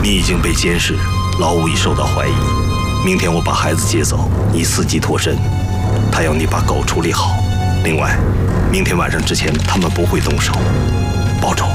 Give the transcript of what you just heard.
你已经被监视，劳务已受到怀疑。明天我把孩子接走，你伺机脱身。他要你把狗处理好。另外，明天晚上之前他们不会动手。保重。